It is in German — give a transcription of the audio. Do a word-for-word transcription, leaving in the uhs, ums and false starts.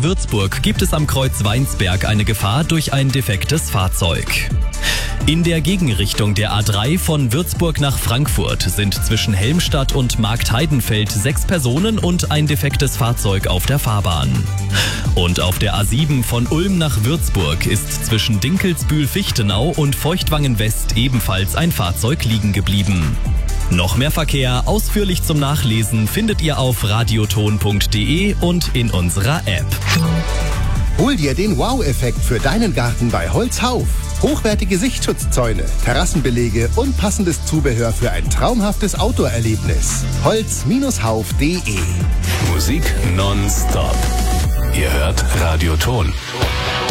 Würzburg gibt es am Kreuz Weinsberg eine Gefahr durch ein defektes Fahrzeug. In der Gegenrichtung der A drei von Würzburg nach Frankfurt sind zwischen Helmstadt und Marktheidenfeld sechs Personen und ein defektes Fahrzeug auf der Fahrbahn. Und auf der A sieben von Ulm nach Würzburg ist zwischen Dinkelsbühl-Fichtenau und Feuchtwangen-West ebenfalls ein Fahrzeug liegen geblieben. Noch mehr Verkehr ausführlich zum Nachlesen findet ihr auf radioton punkt de und in unserer App. Hol dir den Wow-Effekt für deinen Garten bei Holzhauf. Hochwertige Sichtschutzzäune, Terrassenbelege und passendes Zubehör für ein traumhaftes Outdoor-Erlebnis. Holz Hauf punkt de. Musik nonstop. Ihr hört Radioton.